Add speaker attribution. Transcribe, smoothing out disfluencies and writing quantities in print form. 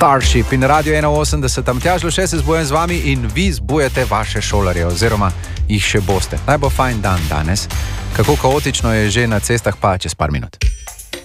Speaker 1: Starship in Radio 81, Matjaž Loše se zbujem z vami in vi zbujete vaše šolarje oziroma jih še boste. Naj bo fajn dan danes. Kako kaotično je že na cestah, pa čez par minut.